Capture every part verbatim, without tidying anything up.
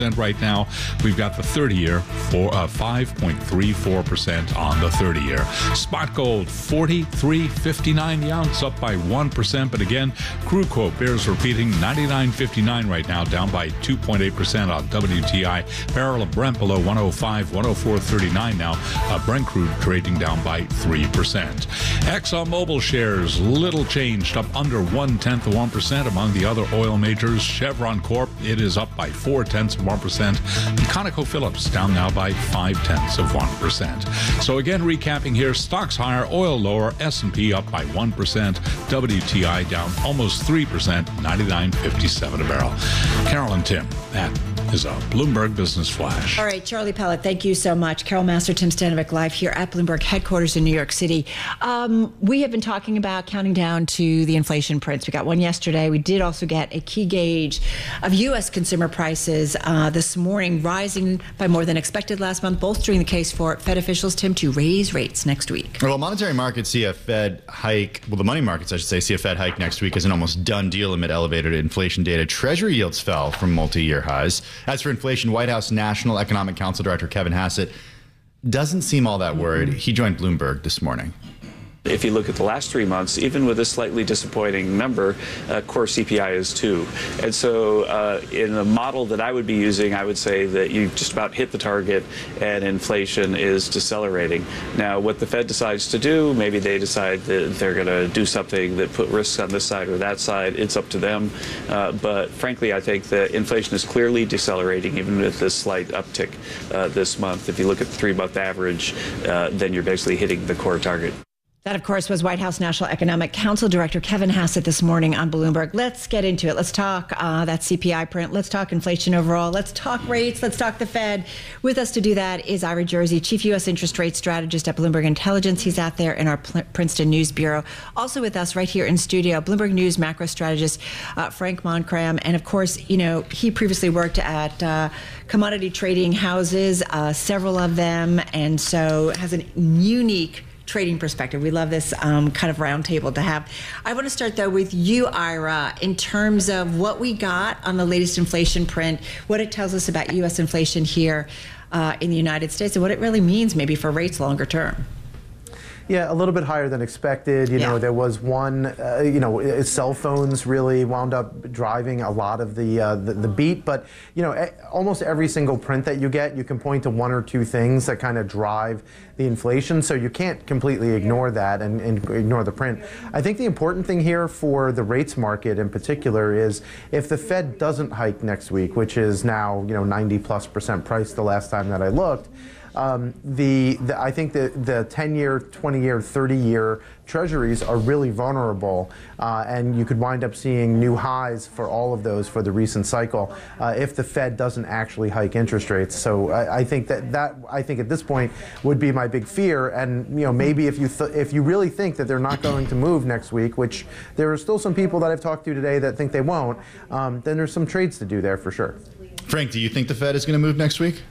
right now. We've got the thirty-year for uh, five point three four percent on the thirty-year. Spot gold forty-three fifty-nine the ounce, up by one percent. But again, crude quote bears repeating, ninety-nine fifty-nine right now, down by two point eight percent on W T I. Barrel of Brent below one oh five, one oh four thirty-nine now. Uh, Brent crude trading down by three percent. ExxonMobil shares little changed, up under one tenth of one percent. Among the other oil majors, Chevron Corp, it is up by four tenths of one percent. ConocoPhillips down now by five tenths of one percent. So again, recapping here, stocks higher, oil lower, S and P up by one percent, W T I down almost three percent, ninety-nine fifty-seven a barrel. Carol and Tim, that is a Bloomberg Business Flash. All right, Charlie Pellet, thank you so much. Carol Master, Tim Stanovic, live here at Bloomberg headquarters in New York City. Um, we have been talking about counting down to the inflation prints. We got one yesterday. We did also get a key gauge of U S consumer prices uh, this morning, rising by more than expected last month, bolstering the case for Fed officials, Tim, to raise rates next week. Well, monetary markets see a Fed hike. Well, the money markets, I should say, see a Fed hike next week as an almost done deal amid elevated inflation data. Treasury yields fell from multi-year highs. As for inflation, White House National Economic Council Director Kevin Hassett doesn't seem all that worried. He joined Bloomberg this morning. If you look at the last three months, even with a slightly disappointing number, uh, core C P I is two. And so uh, in the model that I would be using, I would say that you just about hit the target and inflation is decelerating. Now, what the Fed decides to do, maybe they decide that they're going to do something that put risks on this side or that side. It's up to them. Uh, but frankly, I think that inflation is clearly decelerating, even with this slight uptick uh, this month. If you look at the three-month average, uh, then you're basically hitting the core target. That, of course, was White House National Economic Council Director Kevin Hassett this morning on Bloomberg. Let's get into it. Let's talk uh, that C P I print. Let's talk inflation overall. Let's talk rates. Let's talk the Fed. With us to do that is Ira Jersey, Chief U S Interest Rate Strategist at Bloomberg Intelligence. He's out there in our P- Princeton News Bureau. Also with us right here in studio, Bloomberg News macro strategist uh, Frank Monkram. And, of course, you know, he previously worked at uh, commodity trading houses, uh, several of them, and so has a unique trading perspective. We love this um, kind of roundtable to have. I want to start, though, with you, Ira, in terms of what we got on the latest inflation print, what it tells us about U S inflation here uh, in the United States, and what it really means maybe for rates longer term. Yeah, a little bit higher than expected. You yeah. know, there was one, uh, you know, cell phones really wound up driving a lot of the, uh, the the beat. But, you know, almost every single print that you get, you can point to one or two things that kind of drive the inflation. So you can't completely ignore that and, and ignore the print. I think the important thing here for the rates market in particular is if the Fed doesn't hike next week, which is now, you know, ninety plus percent price the last time that I looked, Um, the, the I think the the ten-year, twenty-year, thirty-year treasuries are really vulnerable, uh, and you could wind up seeing new highs for all of those for the recent cycle uh, if the Fed doesn't actually hike interest rates. So I, I think that that I think at this point would be my big fear. And you know, maybe if you th- if you really think that they're not going to move next week, which there are still some people that I've talked to today that think they won't, um, then there's some trades to do there for sure. Frank, do you think the Fed is going to move next week?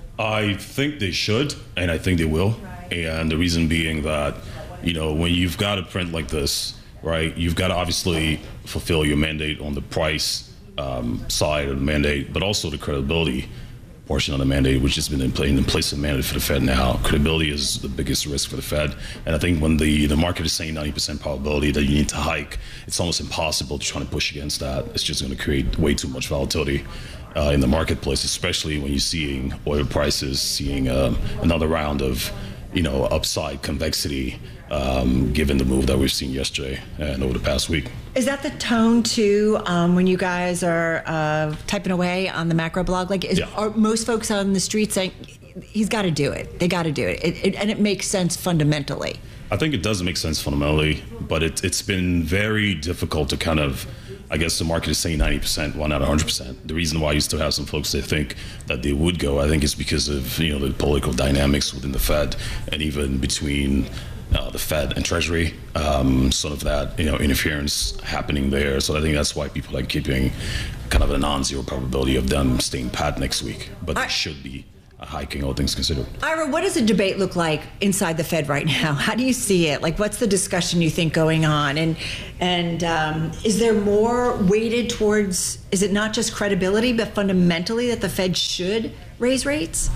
I think they should, and I think they will. And the reason being that, you know, when you've got a print like this, right, you've got to obviously fulfill your mandate on the price um, side of the mandate, but also the credibility portion of the mandate, which has been in, play, in place of mandate for the Fed now. Credibility is the biggest risk for the Fed. And I think when the, the market is saying ninety percent probability that you need to hike, it's almost impossible to try to push against that. It's just going to create way too much volatility Uh, in the marketplace, especially when you're seeing oil prices, seeing uh, another round of, you know, upside convexity, um, given the move that we've seen yesterday and over the past week. Is that the tone, too, um, when you guys are uh, typing away on the macro blog? Like, is, yeah. are most folks on the street saying, he's got to do it, they got to do it. It, it, and it makes sense fundamentally? I think it does make sense fundamentally, but it, it's been very difficult to kind of, I guess the market is saying ninety percent, why not one hundred percent? The reason why you still have some folks that think that they would go, I think, is because of, you know, the political dynamics within the Fed and even between uh, the Fed and Treasury, um, sort of that, you know, interference happening there. So I think that's why people are keeping kind of a non-zero probability of them staying pat next week, but I- they should be hiking, all things considered. Ira, what does the debate look like inside the Fed right now? How do you see it? Like, what's the discussion you think going on? And and um, is there more weighted towards, is it not just credibility, but fundamentally that the Fed should raise rates?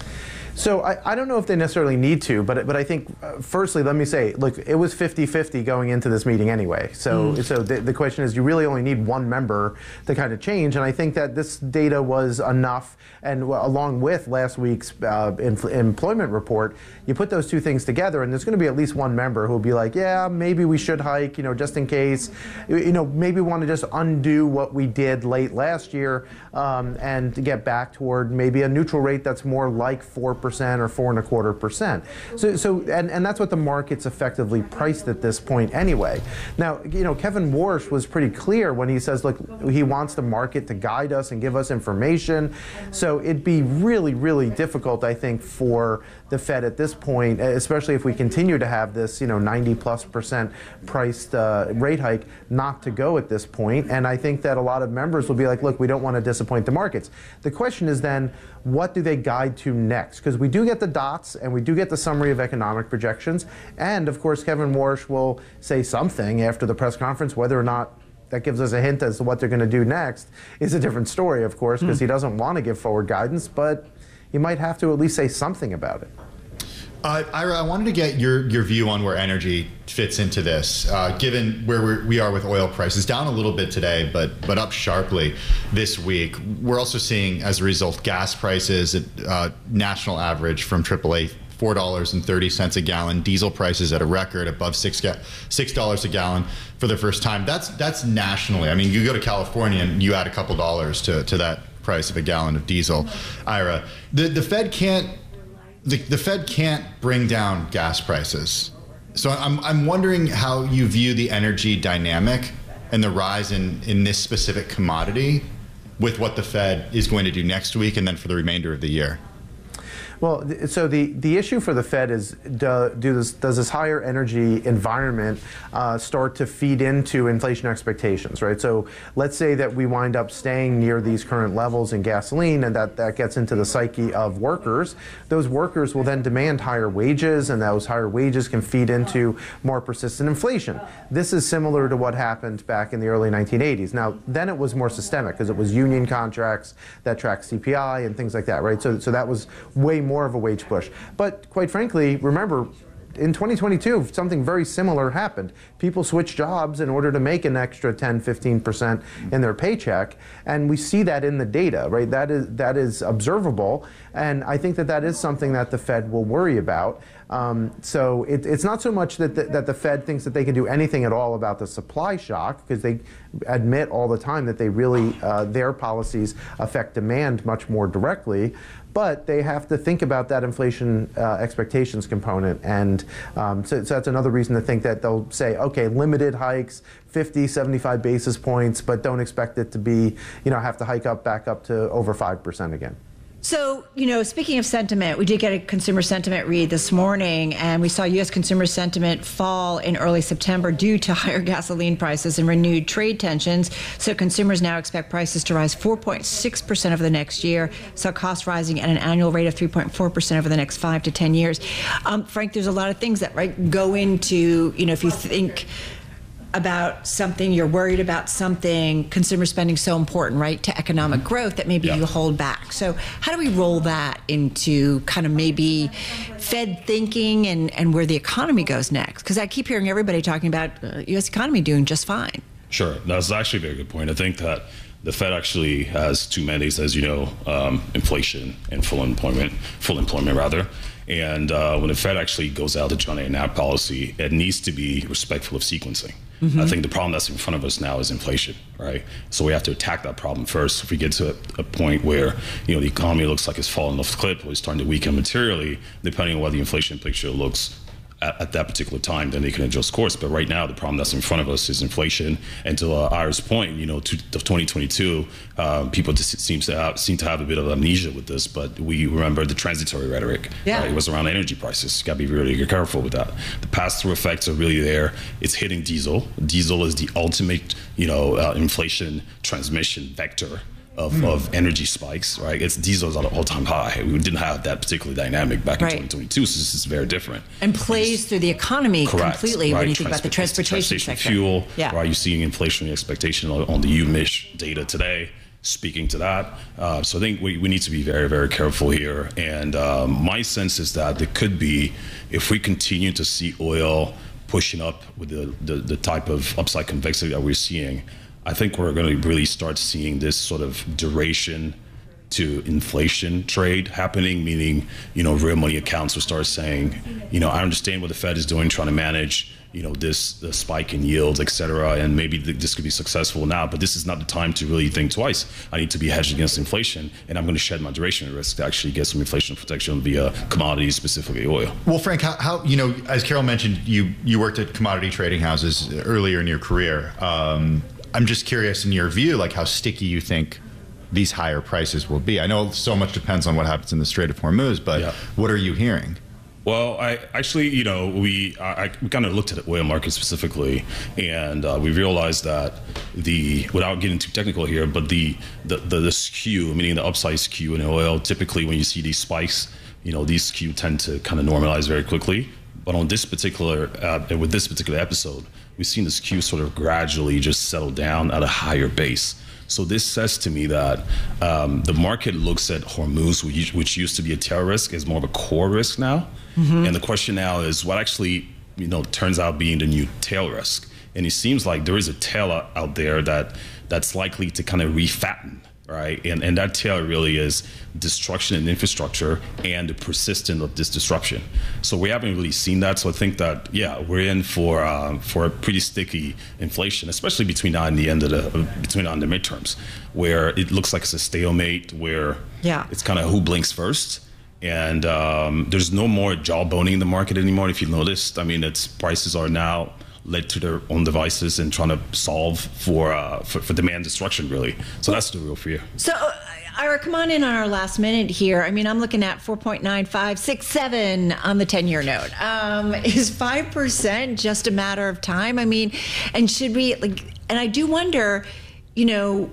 So I, I don't know if they necessarily need to, but but I think, uh, firstly, let me say, look, it was fifty fifty going into this meeting anyway. So mm. so the, the question is, you really only need one member to kind of change, and I think that this data was enough, and well, along with last week's uh, inf- employment report, you put those two things together, and there's going to be at least one member who will be like, yeah, maybe we should hike, you know, just in case, you know, maybe want to just undo what we did late last year um, and get back toward maybe a neutral rate that's more like four percent or four and a quarter percent. So, so and, and that's what the market's effectively priced at this point anyway. Now, you know, Kevin Warsh was pretty clear when he says, look, he wants the market to guide us and give us information. So it'd be really, really difficult, I think, for the Fed at this point, especially if we continue to have this, you know, ninety plus percent priced uh, rate hike, not to go at this point. And I think that a lot of members will be like, look, we don't want to disappoint the markets. The question is then, what do they guide to next? Because we do get the dots and we do get the summary of economic projections. And of course, Kevin Warsh will say something after the press conference. Whether or not that gives us a hint as to what they're going to do next is a different story, of course, because mm. he doesn't want to give forward guidance, but he might have to at least say something about it. Uh, Ira, I wanted to get your, your view on where energy fits into this, uh, given where we're, we are with oil prices, down a little bit today, but but up sharply this week. We're also seeing, as a result, gas prices at uh, national average from triple A, four dollars and thirty cents a gallon. Diesel prices at a record above six ga- six dollars a gallon for the first time. That's that's nationally. I mean, you go to California and you add a couple dollars to, to that price of a gallon of diesel. Ira, the, the Fed can't The, the Fed can't bring down gas prices. So I'm, I'm wondering how you view the energy dynamic and the rise in, in this specific commodity with what the Fed is going to do next week and then for the remainder of the year. Well, so the, the issue for the Fed is, do, do this, does this higher energy environment uh, start to feed into inflation expectations, right? So let's say that we wind up staying near these current levels in gasoline, and that, that gets into the psyche of workers. Those workers will then demand higher wages, and those higher wages can feed into more persistent inflation. This is similar to what happened back in the early nineteen eighties. Now, then it was more systemic because it was union contracts that tracked C P I and things like that, right? So, so that was way more more of a wage push. But quite frankly, remember, in twenty twenty-two, something very similar happened. People switched jobs in order to make an extra ten, fifteen percent in their paycheck, and we see that in the data, right? That is that is observable, and I think that that is something that the Fed will worry about. Um, so it, it's not so much that the, that the Fed thinks that they can do anything at all about the supply shock, because they admit all the time that they really, uh, their policies affect demand much more directly. But they have to think about that inflation uh, expectations component. And um, so, so that's another reason to think that they'll say, okay, limited hikes, fifty, seventy-five basis points, but don't expect it to be, you know, have to hike up back up to over five percent again. So, you know, speaking of sentiment, we did get a consumer sentiment read this morning, and we saw U S consumer sentiment fall in early September due to higher gasoline prices and renewed trade tensions. So consumers now expect prices to rise four point six percent over the next year, saw costs rising at an annual rate of three point four percent over the next five to ten years. Um, Frank, there's a lot of things that right go into, you know, if you think about something, you're worried about something, consumer spending so important, right, to economic growth that maybe yeah. you hold back. So how do we roll that into kind of maybe Fed thinking and, and where the economy goes next? Because I keep hearing everybody talking about uh, U S economy doing just fine. Sure. That's actually a very good point. I think that the Fed actually has two mandates, as you know, um, inflation and full employment, full employment rather. And uh, when the Fed actually goes out to try to enact policy, it needs to be respectful of sequencing. Mm-hmm. I think the problem that's in front of us now is inflation, right? So we have to attack that problem first. If we get to a, a point where, you know, the economy looks like it's falling off the cliff or it's starting to weaken materially, depending on what the inflation picture looks at, at that particular time, then they can adjust course. But right now, the problem that's in front of us is inflation. And to uh, Ira's point, you know, to, to twenty twenty-two, um, people just seem to have, seem to have a bit of amnesia with this. But we remember the transitory rhetoric. Yeah. Right? It was around energy prices. You got to be really careful with that. The pass-through effects are really there. It's hitting diesel. Diesel is the ultimate, you know, uh, inflation transmission vector. of, mm. of energy spikes, right? It's diesel's at an all-time high. We didn't have that particular dynamic back in right. twenty twenty-two, so this is very different. And plays just, through the economy correct, completely right? when you think about the transportation sector. Fuel, yeah. right? You're seeing inflationary expectation on, on the U M I S data today, speaking to that. Uh, so I think we, we need to be very, very careful here. And um, my sense is that there could be, if we continue to see oil pushing up with the, the, the type of upside convexity that we're seeing, I think we're going to really start seeing this sort of duration to inflation trade happening, meaning, you know, real money accounts will start saying, you know, I understand what the Fed is doing, trying to manage, you know, this the spike in yields, et cetera, and maybe th- this could be successful now, but this is not the time to really think twice. I need to be hedged against inflation, and I'm going to shed my duration risk to actually get some inflation protection via commodities, specifically oil. Well, Frank, how, how you know, as Carol mentioned, you you worked at commodity trading houses earlier in your career. Um, I'm just curious, in your view, like how sticky you think these higher prices will be. I know so much depends on what happens in the Strait of Hormuz, but yeah. what are you hearing? Well, I actually, you know, we I, we kind of looked at the oil market specifically, and uh, we realized that the, without getting too technical here, but the the, the the skew, meaning the upside skew in oil, typically when you see these spikes, you know, these skew tend to kind of normalize very quickly. But on this particular, uh, with this particular episode, we've seen the skew sort of gradually just settle down at a higher base. So this says to me that um, the market looks at Hormuz, which, which used to be a tail risk, as more of a core risk now. Mm-hmm. And the question now is what actually, you know, turns out being the new tail risk. And it seems like there is a tail out there that that's likely to kind of refatten, right? And and that tail really is destruction in infrastructure and the persistence of this disruption. So we haven't really seen that. So I think that, yeah, we're in for uh, for a pretty sticky inflation, especially between now and the end of the, between now and the midterms, where it looks like it's a stalemate, where yeah. it's kind of who blinks first. And um, there's no more jawboning in the market anymore, if you noticed. I mean, it's prices are now led to their own devices and trying to solve for, uh, for for demand destruction, really. So that's the real fear. So, uh, Ira, come on in on our last minute here. I mean, I'm looking at four point nine five six seven on the ten-year note. Um, is five percent just a matter of time? I mean, and should we, like, and I do wonder, you know,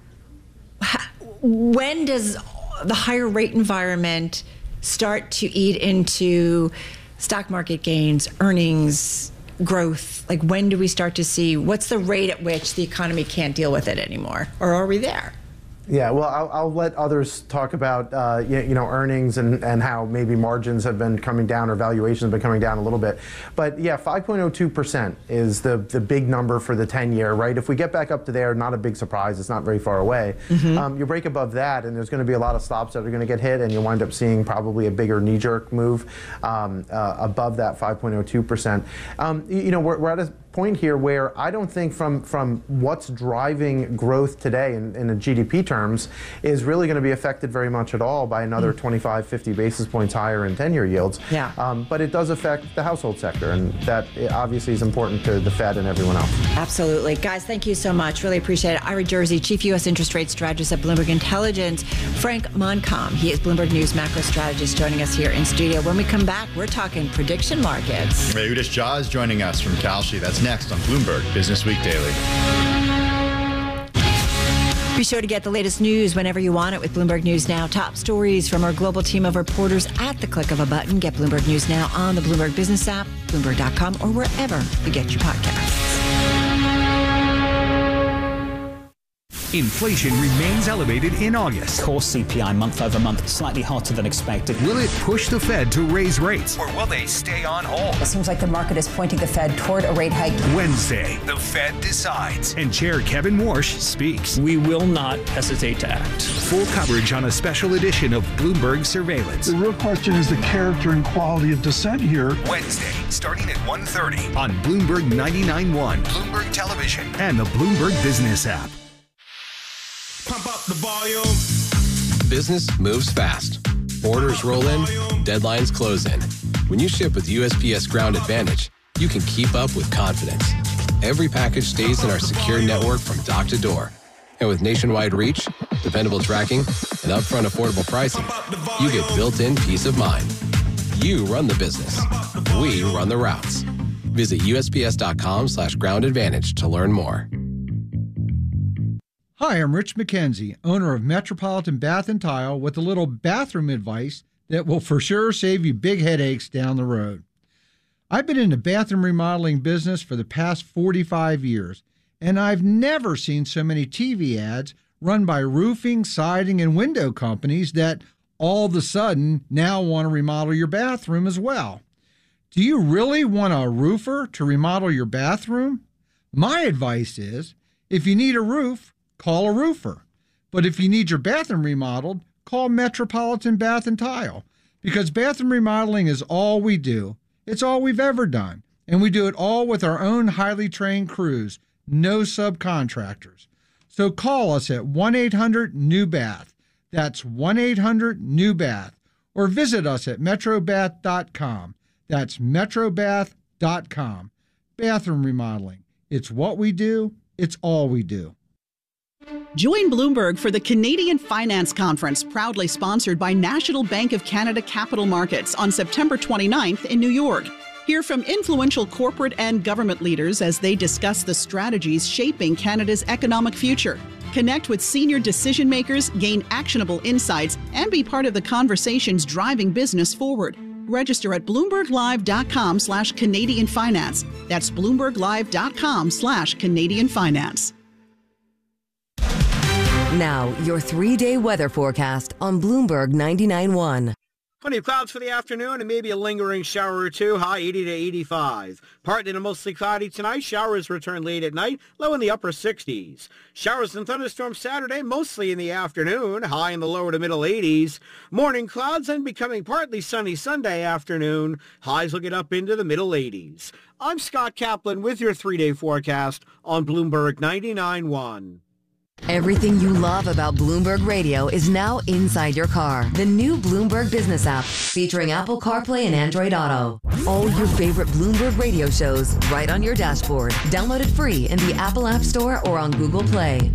when does the higher rate environment start to eat into stock market gains, earnings, growth? Like, when do we start to see, what's the rate at which the economy can't deal with it anymore? Or are we there? Yeah, well, I'll, I'll let others talk about uh, you, you know earnings and, and how maybe margins have been coming down or valuations have been coming down a little bit. But yeah, five point oh two percent is the, the big number for the ten-year, right? If we get back up to there, not a big surprise. It's not very far away. Mm-hmm. Um, you break above that, and there's going to be a lot of stops that are going to get hit, and you'll wind up seeing probably a bigger knee-jerk move um, uh, above that five point oh two percent. Um, you, you know, we're, we're at a point here where I don't think from from what's driving growth today in, in a G D P terms is really going to be affected very much at all by another mm. twenty-five, fifty basis points higher in ten-year yields. Yeah. Um, but it does affect the household sector, and that obviously is important to the Fed and everyone else. Absolutely. Guys, thank you so much. Really appreciate it. Ira Jersey, Chief U S Interest Rate Strategist at Bloomberg Intelligence. Frank Moncom, he is Bloomberg News macro strategist, joining us here in studio. When we come back, we're talking prediction markets. Ray Udish Jha is joining us from Kalshi. That's next on Bloomberg Business Week Daily. Be sure to get the latest news whenever you want it with Bloomberg News Now. Top stories from our global team of reporters at the click of a button. Get Bloomberg News Now on the Bloomberg Business app, Bloomberg dot com, or wherever you get your podcasts. Inflation remains elevated in August. Core C P I month over month slightly hotter than expected. Will it push the Fed to raise rates? Or will they stay on hold? It seems like the market is pointing the Fed toward a rate hike. Wednesday, the Fed decides. And Chair Kevin Warsh speaks. We will not hesitate to act. Full coverage on a special edition of Bloomberg Surveillance. The real question is the character and quality of dissent here. Wednesday, starting at one thirty. On Bloomberg ninety-nine point one. Bloomberg Television. And the Bloomberg Business app. Pump up the volume. Business moves fast. Orders roll in, deadlines close in. When you ship with U S P S Ground Advantage, you can keep up with confidence. Every package stays in our secure network from dock to door. And with nationwide reach, dependable tracking, and upfront affordable pricing, you get built-in peace of mind. You run the business. We run the routes. Visit U S P S dot com slash ground advantage to learn more. Hi, I'm Rich McKenzie, owner of Metropolitan Bath and Tile, with a little bathroom advice that will for sure save you big headaches down the road. I've been in the bathroom remodeling business for the past forty-five years, and I've never seen so many T V ads run by roofing, siding, and window companies that all of a sudden now want to remodel your bathroom as well. Do you really want a roofer to remodel your bathroom? My advice is, if you need a roof, call a roofer. But if you need your bathroom remodeled, call Metropolitan Bath and Tile, because bathroom remodeling is all we do. It's all we've ever done, and we do it all with our own highly trained crews, no subcontractors. So call us at one eight hundred new bath. That's one eight hundred new bath. Or visit us at metro bath dot com. That's metro bath dot com. Bathroom remodeling. It's what we do. It's all we do. Join Bloomberg for the Canadian Finance Conference, proudly sponsored by National Bank of Canada Capital Markets on September twenty-ninth in New York. Hear from influential corporate and government leaders as they discuss the strategies shaping Canada's economic future. Connect with senior decision makers, gain actionable insights, and be part of the conversations driving business forward. Register at bloomberg live dot com slash Canadian Finance. That's bloomberg live dot com slash Canadian Finance. Now, your three-day weather forecast on Bloomberg ninety-nine point one. Plenty of clouds for the afternoon and maybe a lingering shower or two, high eighty to eighty-five. Partly to mostly cloudy tonight. Showers return late at night, low in the upper sixties. Showers and thunderstorms Saturday, mostly in the afternoon, high in the lower to middle eighties. Morning clouds and becoming partly sunny Sunday afternoon. Highs will get up into the middle eighties. I'm Scott Kaplan with your three-day forecast on Bloomberg ninety-nine point one. Everything you love about Bloomberg Radio is now inside your car. The new Bloomberg Business app, featuring Apple CarPlay and Android Auto. All your favorite Bloomberg Radio shows right on your dashboard. Download it free in the Apple App Store or on Google Play.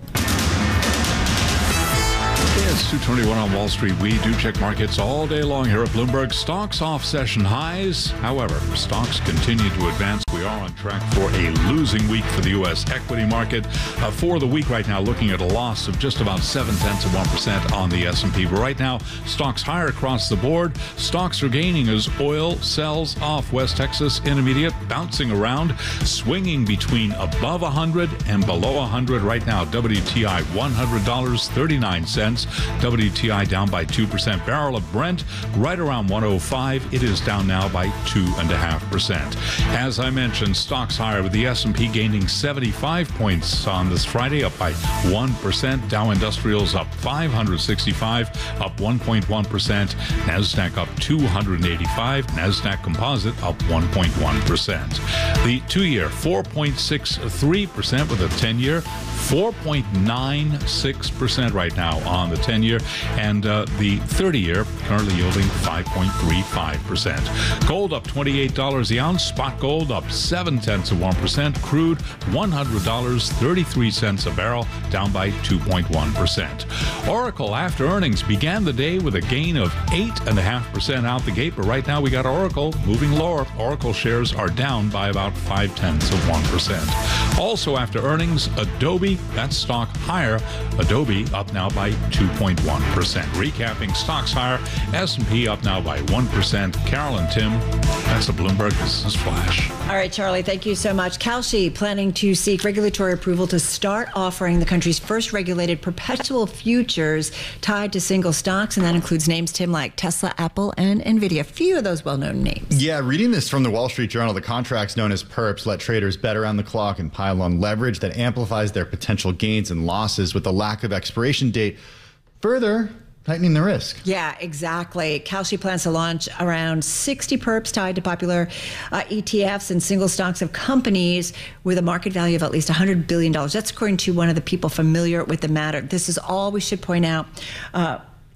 It's two twenty-one on Wall Street. We do check markets all day long here at Bloomberg. Stocks off session highs. However, stocks continue to advance. We are on track for a losing week for the U S equity market. Uh, for the week right now, looking at a loss of just about seven tenths of one percent on the S and P. But right now, stocks higher across the board. Stocks are gaining as oil sells off. West Texas Intermediate bouncing around, swinging between above one hundred and below one hundred right now. W T I one hundred dollars and thirty-nine cents. W T I down by two percent. Barrel of Brent right around one oh five. It is down now by two point five percent. As I mentioned, stocks higher with the S and P gaining seventy-five points on this Friday, up by one percent. Dow Industrials up five hundred sixty-five, up one point one percent. NASDAQ up two hundred eighty-five. NASDAQ Composite up one point one percent. The two-year four point six three percent with a ten-year four point nine six percent right now on the ten-year, and uh, the thirty-year currently yielding five point three five percent. Gold up twenty-eight dollars the ounce. Spot gold up seven tenths of one percent. Crude one hundred dollars and thirty-three cents a barrel, down by two point one percent. Oracle, after earnings, began the day with a gain of eight point five percent out the gate, but right now we got Oracle moving lower. Oracle shares are down by about five tenths of one percent. Also after earnings, Adobe, that stock higher. Adobe up now by two point one percent. Recapping stocks higher. S and P up now by one percent. Carol and Tim, that's a Bloomberg Business Flash. All right, Charlie, thank you so much. Kalshi planning to seek regulatory approval to start offering the country's first regulated perpetual futures tied to single stocks, and that includes names, Tim, like Tesla, Apple, and NVIDIA. A few of those well-known names. Yeah, reading this from the Wall Street Journal, the contracts known as perps let traders bet around the clock and pile on leverage that amplifies their potential gains and losses with a lack of expiration date, further tightening the risk. Yeah, exactly. Kalshi plans to launch around sixty perps tied to popular uh, E T Fs and single stocks of companies with a market value of at least one hundred billion dollars. That's according to one of the people familiar with the matter. This is all, we should point out, uh,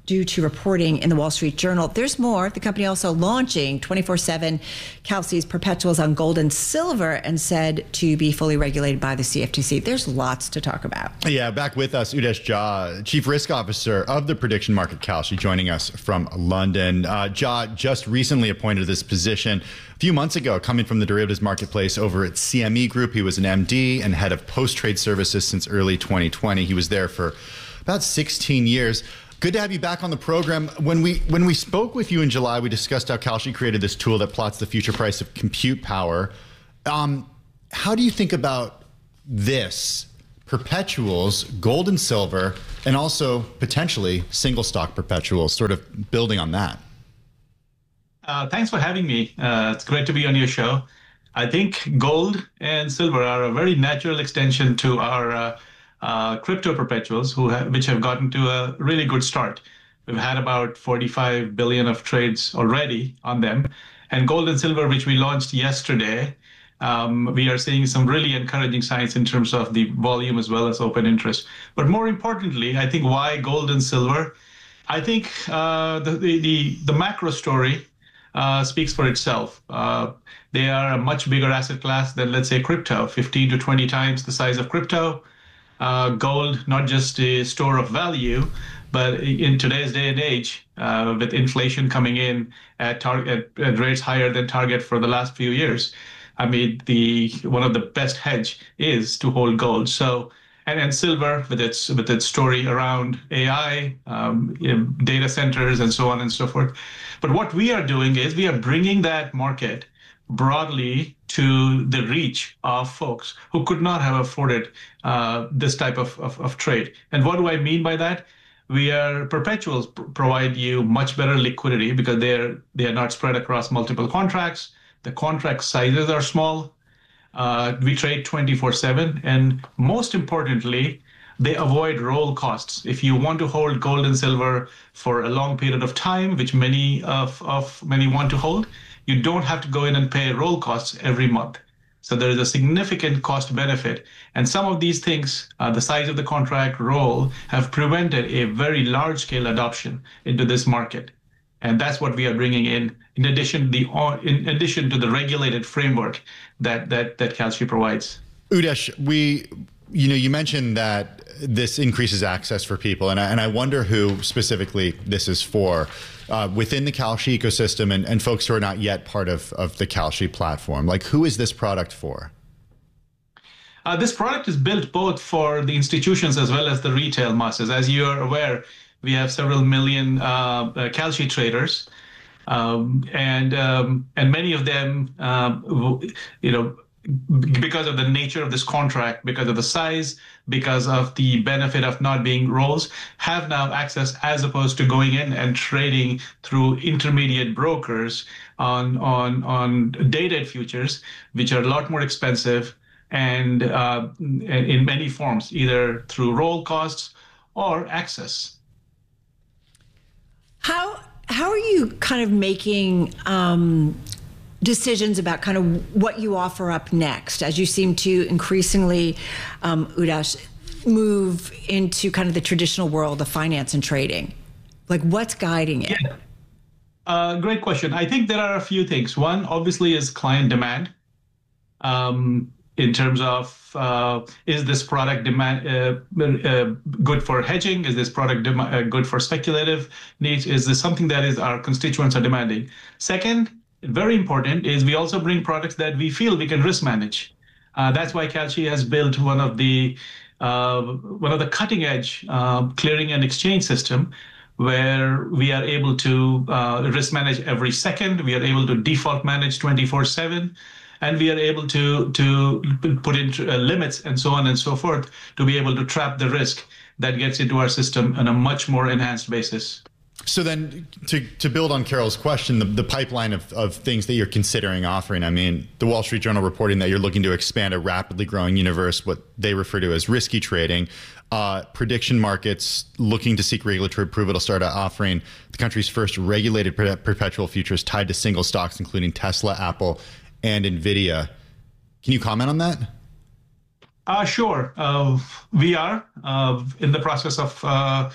due to reporting in the Wall Street Journal. There's more. The company also launching twenty-four seven Kelsey's perpetuals on gold and silver and said to be fully regulated by the C F T C. There's lots to talk about. Yeah, back with us, Udesh Jha, Chief Risk Officer of the prediction market Kalshi, joining us from London. Uh, Jha just recently appointed to this position a few months ago, coming from the derivatives marketplace over at C M E Group. He was an M D and head of post-trade services since early twenty twenty. He was there for about sixteen years. Good to have you back on the program. When we when we spoke with you in July, we discussed how Kalshi created this tool that plots the future price of compute power. Um, how do you think about this, perpetuals, gold and silver, and also potentially single stock perpetuals, sort of building on that? Uh, thanks for having me. Uh, it's great to be on your show. I think gold and silver are a very natural extension to our uh, Uh, crypto perpetuals, who have, which have gotten to a really good start. We've had about forty-five billion of trades already on them. And gold and silver, which we launched yesterday, um, we are seeing some really encouraging signs in terms of the volume as well as open interest. But more importantly, I think why gold and silver? I think uh, the, the, the, the macro story uh, speaks for itself. Uh, they are a much bigger asset class than, let's say, crypto, fifteen to twenty times the size of crypto. Uh, gold, not just a store of value, but in today's day and age, uh, with inflation coming in at, target, at rates higher than target for the last few years, I mean, the one of the best hedge is to hold gold. So, and, and silver with its with its story around A I, um, you know, data centers, and so on and so forth. But what we are doing is we are bringing that market broadly to the reach of folks who could not have afforded uh, this type of, of, of trade. And what do I mean by that? We are perpetuals pr- provide you much better liquidity because they're they are not spread across multiple contracts. The contract sizes are small. Uh, we trade twenty-four seven, and most importantly, they avoid roll costs. If you want to hold gold and silver for a long period of time, which many of, of many want to hold, you don't have to go in and pay roll costs every month. So there is a significant cost benefit. And some of these things, uh, the size of the contract, roll, have prevented a very large scale adoption into this market. And that's what we are bringing in, in addition, the, in addition to the regulated framework that, that, that Kalshi provides. Udesh, we, you know, you mentioned that this increases access for people, and I, and I wonder who specifically this is for uh, within the Kalshi ecosystem and, and folks who are not yet part of, of the Kalshi platform. Like, who is this product for? Uh, this product is built both for the institutions as well as the retail masses. As you are aware, we have several million uh, uh, Kalshi traders, um, and um, and many of them, um, you know, because of the nature of this contract, because of the size, because of the benefit of not being rolls, have now access as opposed to going in and trading through intermediate brokers on on on dated futures, which are a lot more expensive and uh, in many forms, either through roll costs or access. How how are you kind of making um, decisions about kind of what you offer up next, as you seem to increasingly, um, Udesh, move into kind of the traditional world of finance and trading? Like, what's guiding it? Yeah. Uh, great question. I think there are a few things. One, obviously, is client demand. Um, in terms of, uh, is this product demand uh, uh, good for hedging? Is this product dem- uh, good for speculative needs? Is this something that is our constituents are demanding? Second, very important, is we also bring products that we feel we can risk manage. Uh, that's why Kalshi has built one of the uh, one of the cutting edge uh, clearing and exchange system, where we are able to uh, risk manage every second. We are able to default manage twenty-four seven. And we are able to to put in uh, limits and so on and so forth to be able to trap the risk that gets into our system on a much more enhanced basis. So then to, to build on Carol's question, the, the pipeline of, of things that you're considering offering, I mean, the Wall Street Journal reporting that you're looking to expand a rapidly growing universe, what they refer to as risky trading, uh, prediction markets looking to seek regulatory approval to start offering the country's first regulated per- perpetual futures tied to single stocks, including Tesla, Apple, and NVIDIA. Can you comment on that? Uh, sure. Uh, we are uh, in the process of uh,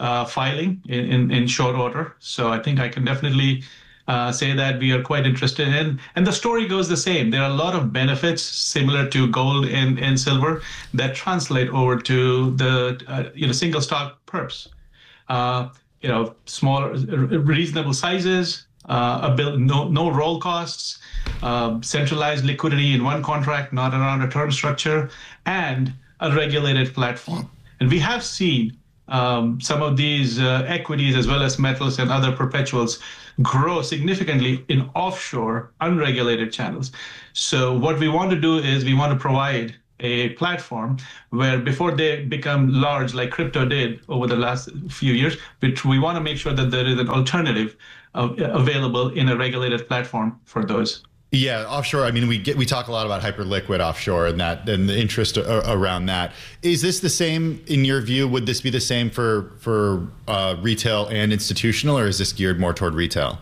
uh, filing in, in, in short order. So I think I can definitely uh, say that we are quite interested in. And the story goes the same. There are a lot of benefits similar to gold and, and silver that translate over to the uh, you know single stock perps. Uh, you know, small, reasonable sizes, uh, a bill, no no roll costs, uh, centralized liquidity in one contract, not around a term structure, and a regulated platform. And we have seen um, some of these uh, equities as well as metals and other perpetuals grow significantly in offshore, unregulated channels. So what we want to do is we want to provide a platform where before they become large like crypto did over the last few years, which we want to make sure that there is an alternative uh, available in a regulated platform for those. Yeah, offshore. I mean, we get we talk a lot about hyperliquid offshore and that and the interest a, around that. Is this the same in your view? Would this be the same for for uh, retail and institutional, or is this geared more toward retail?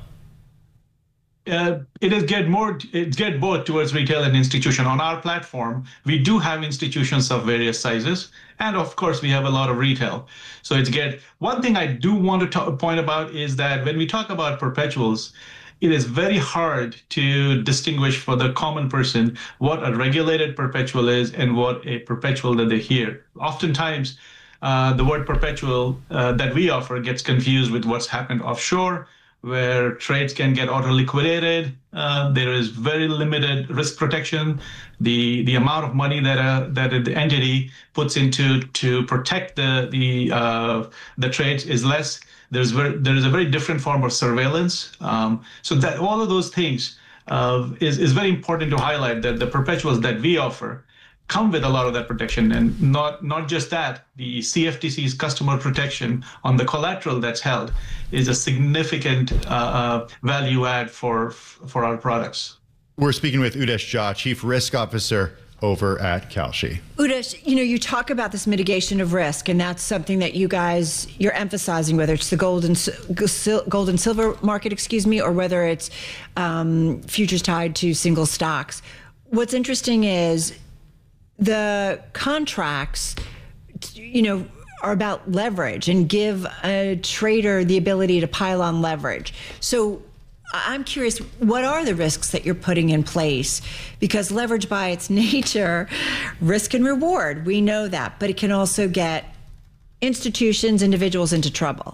Uh, it is geared more. It's geared both towards retail and institution. On our platform, we do have institutions of various sizes, and of course, we have a lot of retail. So it's geared. One thing I do want to talk, point about is that when we talk about perpetuals, it is very hard to distinguish for the common person what a regulated perpetual is and what a perpetual that they hear. Oftentimes, uh, the word perpetual uh, that we offer gets confused with what's happened offshore, where trades can get auto-liquidated. Uh, there is very limited risk protection. The the amount of money that a, that the entity puts into to protect the the uh, the trades is less. There's very, there is a very different form of surveillance. Um, so that all of those things uh, is is very important to highlight that the perpetuals that we offer come with a lot of that protection, and not not just that. The C F T C's customer protection on the collateral that's held is a significant uh, uh, value add for for our products. We're speaking with Udesh Jha, Chief Risk Officer over at Kalshi. Udesh, you know, you talk about this mitigation of risk, and that's something that you guys, you're emphasizing, whether it's the gold and, gold and silver market, excuse me, or whether it's um, futures tied to single stocks. What's interesting is the contracts, you know, are about leverage and give a trader the ability to pile on leverage. So I'm curious, what are the risks that you're putting in place? Because leverage by its nature, risk and reward, we know that, but it can also get institutions, individuals into trouble.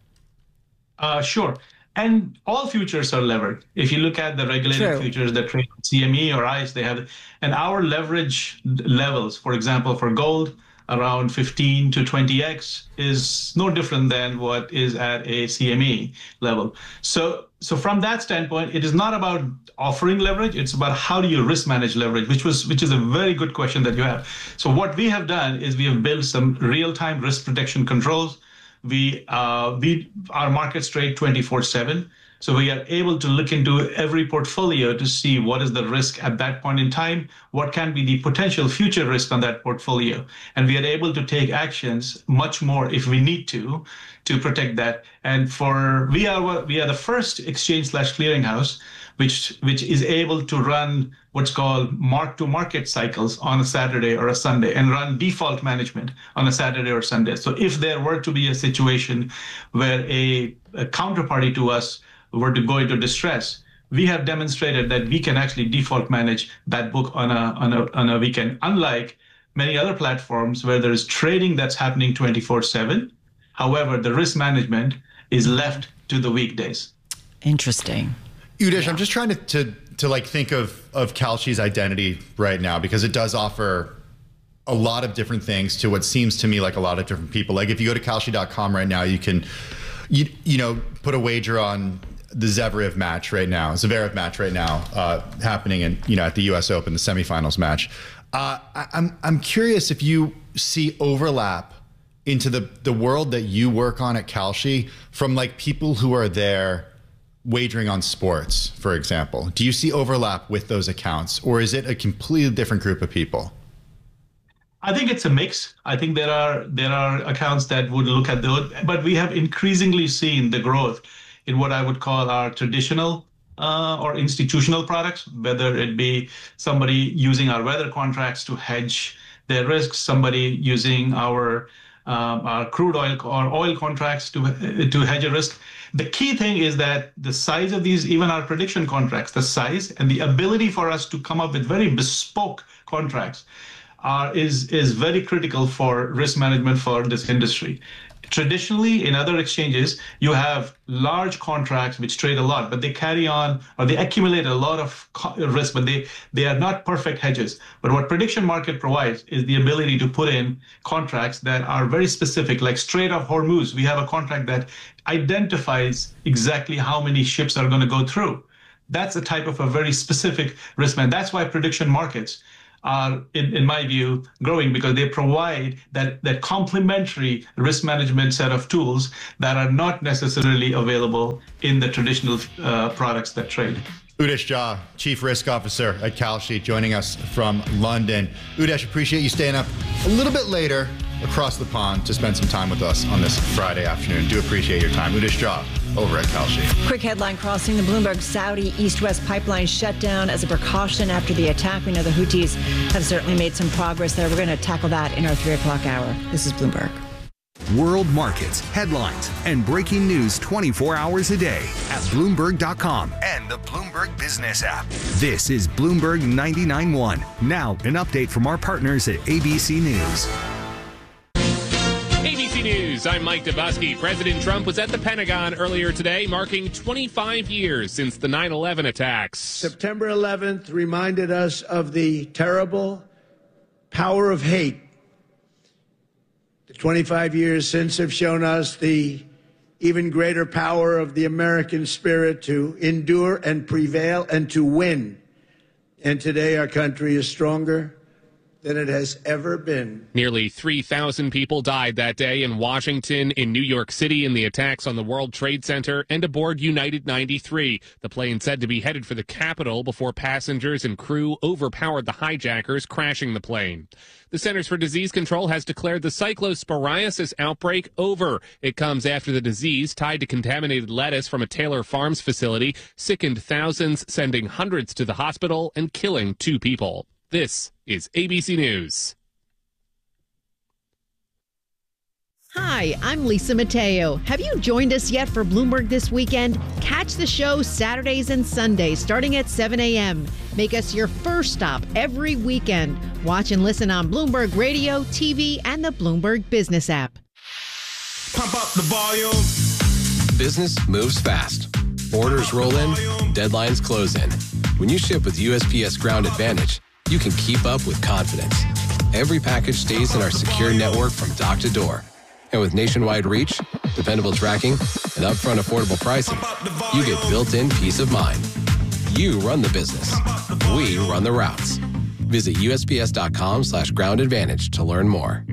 Uh, sure. And all futures are levered. If you look at the regulated True. futures that trade C M E or ICE, they have, and our leverage levels, for example, for gold, around fifteen to twenty x is no different than what is at a C M E level. So, so from that standpoint, it is not about offering leverage. It's about how do you risk manage leverage, which was, which is a very good question that you have. So what we have done is we have built some real-time risk protection controls. We, uh, we, our markets trade twenty-four seven. So we are able to look into every portfolio to see what is the risk at that point in time, what can be the potential future risk on that portfolio. And we are able to take actions much more if we need to, to protect that. And for, we are, we are the first exchange slash clearinghouse, which, which is able to run what's called mark to market cycles on a Saturday or a Sunday and run default management on a Saturday or Sunday. So if there were to be a situation where a, a counterparty to us were to go into distress, we have demonstrated that we can actually default manage that book on a, on a, on a weekend, unlike many other platforms where there is trading that's happening twenty-four seven. However, the risk management is left to the weekdays. Interesting. Udesh, yeah. I'm just trying to, to, to like think of, of Kalshi's identity right now, because it does offer a lot of different things to what seems to me like a lot of different people. Like if you go to Kalshi dot com right now, you can, you, you know, put a wager on the Zverev match right now, Zverev match right now, uh, happening in, you know, at the U S Open, the semifinals match. Uh, I, I'm, I'm curious if you see overlap into the, the world that you work on at Kalshi from like people who are there wagering on sports, for example. Do you see overlap with those accounts, or is it a completely different group of people? I think it's a mix. I think there are there are accounts that would look at those, but we have increasingly seen the growth in what I would call our traditional uh, or institutional products, whether it be somebody using our weather contracts to hedge their risks, somebody using our um, our crude oil or oil contracts to to hedge a risk. The key thing is that the size of these, even our prediction contracts, the size and the ability for us to come up with very bespoke contracts are, is, is very critical for risk management for this industry. Traditionally, in other exchanges, you have large contracts which trade a lot, but they carry on or they accumulate a lot of risk, but they, they are not perfect hedges. But what prediction market provides is the ability to put in contracts that are very specific, like Strait of Hormuz. We have a contract that identifies exactly how many ships are going to go through. That's a type of a very specific risk man. That's why prediction markets are, in, in my view, growing, because they provide that, that complementary risk management set of tools that are not necessarily available in the traditional uh, products that trade. Udesh Jha, Chief Risk Officer at Kalshi, joining us from London. Udesh, appreciate you staying up a little bit later across the pond to spend some time with us on this Friday afternoon. Do appreciate your time. Udesh Jha over at Kalshi. Quick headline crossing: the Bloomberg Saudi East-West pipeline shut down as a precaution after the attack. We know the Houthis have certainly made some progress there. We're going to tackle that in our three o'clock hour. This is Bloomberg. World markets, headlines, and breaking news twenty-four hours a day at Bloomberg dot com and the Bloomberg Business app. This is Bloomberg ninety-nine point one. Now, an update from our partners at A B C News. A B C News, I'm Mike Dubusky. President Trump was at the Pentagon earlier today, marking twenty-five years since the nine eleven attacks. September eleventh reminded us of the terrible power of hate. The twenty-five years since have shown us the even greater power of the American spirit to endure and prevail and to win. And today our country is stronger than it has ever been. Nearly three thousand people died that day in Washington, in New York City, in the attacks on the World Trade Center and aboard United ninety-three. The plane said to be headed for the Capitol before passengers and crew overpowered the hijackers, crashing the plane. The Centers for Disease Control has declared the cyclosporiasis outbreak over. It comes after the disease, tied to contaminated lettuce from a Taylor Farms facility, sickened thousands, sending hundreds to the hospital and killing two people. This is A B C News. Hi, I'm Lisa Mateo. Have you joined us yet for Bloomberg This Weekend? Catch the show Saturdays and Sundays starting at seven a.m. Make us your first stop every weekend. Watch and listen on Bloomberg Radio, T V, and the Bloomberg Business app. Pump up the volume. Business moves fast. Orders roll in, deadlines close in. When you ship with U S P S Ground Advantage, you can keep up with confidence. Every package stays in our secure network from dock to door. And with nationwide reach, dependable tracking, and upfront affordable pricing, you get built-in peace of mind. You run the business. We run the routes. Visit U S P S dot com slash ground advantage to learn more.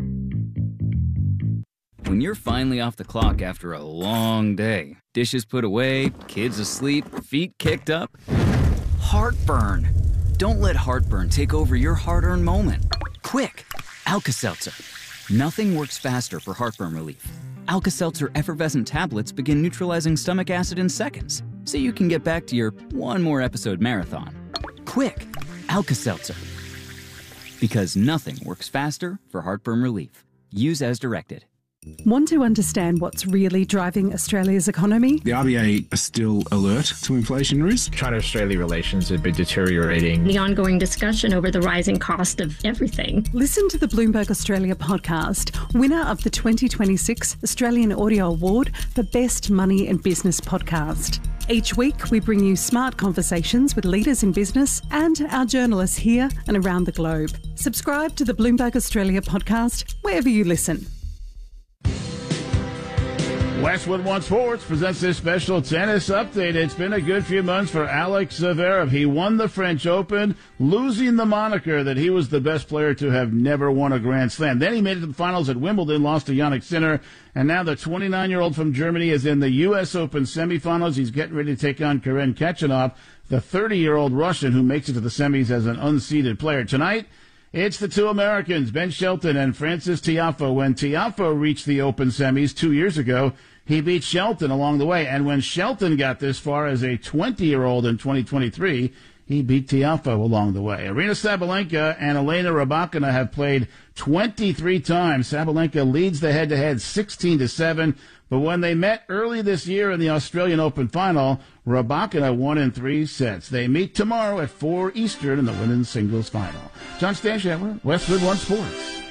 When you're finally off the clock after a long day, dishes put away, kids asleep, feet kicked up, heartburn. Don't let heartburn take over your hard-earned moment. Quick, Alka-Seltzer. Nothing works faster for heartburn relief. Alka-Seltzer effervescent tablets begin neutralizing stomach acid in seconds, so you can get back to your one more episode marathon. Quick, Alka-Seltzer. Because nothing works faster for heartburn relief. Use as directed. Want to understand what's really driving Australia's economy? The R B A are still alert to inflation risk. China-Australia relations have been deteriorating. The ongoing discussion over the rising cost of everything. Listen to the Bloomberg Australia podcast, winner of the twenty twenty-six Australian Audio Award for Best Money and Business Podcast. Each week, we bring you smart conversations with leaders in business and our journalists here and around the globe. Subscribe to the Bloomberg Australia podcast wherever you listen. Westwood One Sports presents this special tennis update. It's been a good few months for Alex Zverev. He won the French Open, losing the moniker that he was the best player to have never won a Grand Slam. Then he made it to the finals at Wimbledon, lost to Jannik Sinner, and now the twenty-nine-year-old from Germany is in the U S Open semifinals. He's getting ready to take on Karen Khachanov, the thirty-year-old Russian who makes it to the semis as an unseeded player. Tonight, it's the two Americans, Ben Shelton and Frances Tiafoe. When Tiafoe reached the Open semis two years ago, he beat Shelton along the way. And when Shelton got this far as a twenty-year-old in twenty twenty-three, He beat Tiafoe along the way. Arina Sabalenka and Elena Rybakina have played twenty-three times. Sabalenka leads the head-to-head sixteen to seven. But when they met early this year in the Australian Open final, Rybakina won in three sets. They meet tomorrow at four Eastern in the women's singles final. John Stanshammer, Westwood One Sports.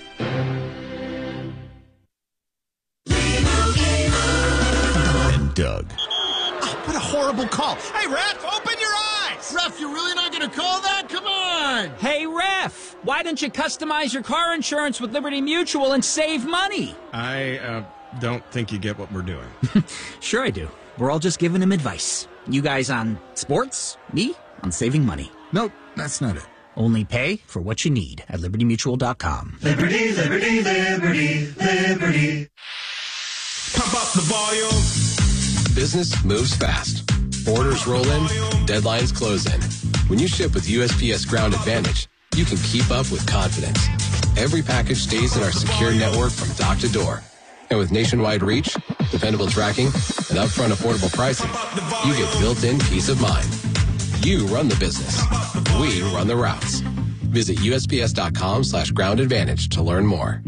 And Doug. Oh, what a horrible call. Hey, ref, open your eyes. Ref, you're really not going to call that? Come on. Hey, ref, why don't you customize your car insurance with Liberty Mutual and save money? I, uh... don't think you get what we're doing. Sure I do. We're all just giving him advice. You guys on sports, me on saving money. Nope, that's not it. Only pay for what you need at liberty mutual dot com. Liberty, liberty, liberty, liberty. Pump up the volume. Business moves fast. Orders roll in, deadlines close in. When you ship with U S P S Ground Advantage, you can keep up with confidence. Every package stays in our secure network from dock to door. And with nationwide reach, dependable tracking, and upfront affordable pricing, you get built-in peace of mind. You run the business. We run the routes. Visit U S P S dot com slash ground advantage to learn more.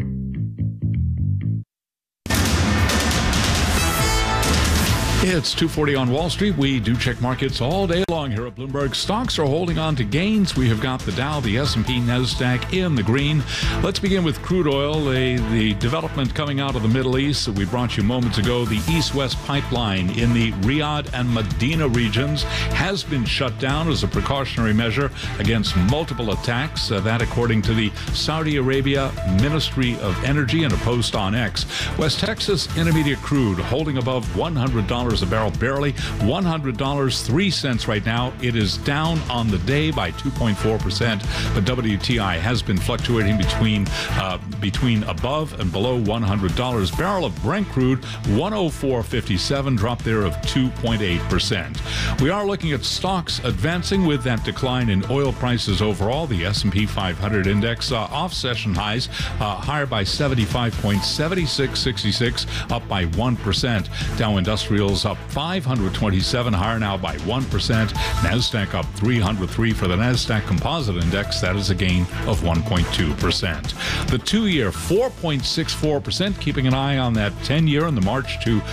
It's two forty on Wall Street. We do check markets all day long here at Bloomberg. Stocks are holding on to gains. We have got the Dow, the S and P, NASDAQ in the green. Let's begin with crude oil. The, the development coming out of the Middle East that we brought you moments ago. The East-West pipeline in the Riyadh and Medina regions has been shut down as a precautionary measure against multiple attacks. Uh, that according to the Saudi Arabia Ministry of Energy in a post on X. West Texas Intermediate crude holding above one hundred dollars a barrel, barely one hundred dollars and three cents right now. It is down on the day by two point four percent, but W T I has been fluctuating between uh, between above and below one hundred dollars. Barrel of Brent crude, one oh four fifty-seven, drop there of two point eight percent. We are looking at stocks advancing with that decline in oil prices overall. The S and P five hundred index uh, off session highs, uh, higher by seventy-five points, seventy-six sixty-six, up by one percent. Dow Industrials up five hundred twenty-seven, higher now by one percent. NASDAQ up three hundred three for the NASDAQ Composite Index. That is a gain of one point two percent. The two-year, four point six four percent, keeping an eye on that ten-year in the March to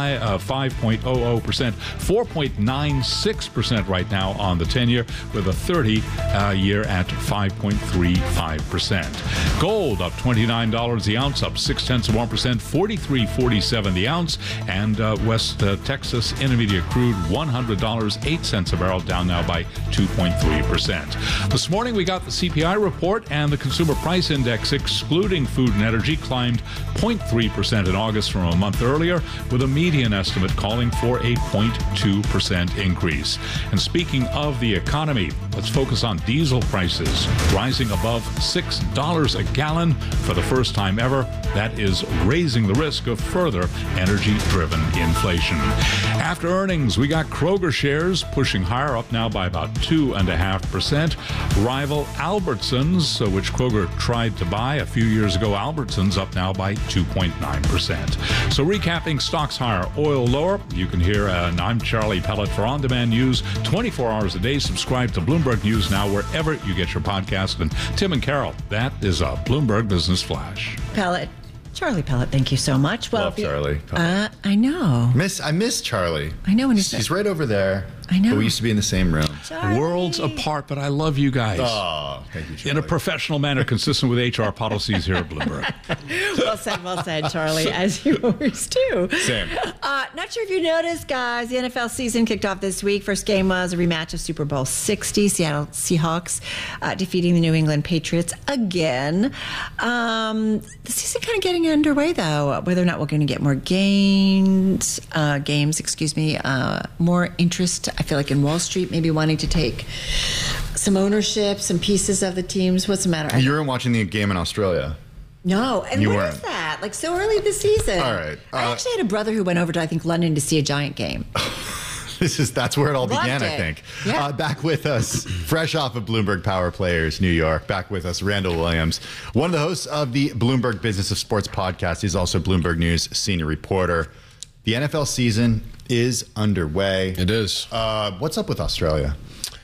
five point zero zero percent. four point nine six percent right now on the ten-year, with a thirty-year at five point three five percent. Gold up twenty-nine dollars the ounce, up six-tenths of one percent, forty-three forty-seven the ounce. And uh, West uh, Texas Intermediate crude, one hundred dollars and eight cents a barrel, down now by two point three percent. This morning we got the C P I report, and the Consumer Price Index, excluding food and energy, climbed zero point three percent in August from a month earlier, with a median estimate calling for a zero point two percent increase. And speaking of the economy, let's focus on diesel prices, rising above six dollars a gallon for the first time ever. That is raising the risk of further energy-driven inflation. After earnings, we got Kroger shares pushing higher, up now by about two point five percent. Rival Albertsons, uh, which Kroger tried to buy a few years ago, Albertsons up now by two point nine percent. So recapping, stocks higher, oil lower. You can hear, uh, and I'm Charlie Pellet for On Demand News, twenty-four hours a day. Subscribe to Bloomberg News now wherever you get your podcast. And Tim and Carol, that is a Bloomberg Business Flash. Pellet. Charlie Pellet, thank you so much. Well, Love Charlie. Uh, I know. Miss, I miss Charlie. I know when he's He's right over there. I know. But we used to be in the same room. Charlie. Worlds apart, but I love you guys. Oh, thank you, Charlie. In a professional manner consistent with H R policies here at Bloomberg. Well said, well said, Charlie, as you always do. Same. Uh, not sure if you noticed, guys, the N F L season kicked off this week. First game was a rematch of Super Bowl sixty, Seattle Seahawks uh, defeating the New England Patriots again. Um, the season kind of getting underway, though. Whether or not we're going to get more games, uh, games, excuse me, uh, more interest, I feel like, in Wall Street, maybe wanting to take some ownership, some pieces of the teams. What's the matter? You weren't watching the game in Australia. No, and You what weren't. is that? Like so early this season. All right. I Uh, actually had a brother who went over to, I think, London to see a Giant game. This is that's where it all Loved began, I it. think. Yeah. Uh, back with us, fresh off of Bloomberg Power Players, New York. Back with us, Randall Williams, one of the hosts of the Bloomberg Business of Sports podcast. He's also Bloomberg News senior reporter. The N F L season is underway. It is. Uh, what's up with Australia?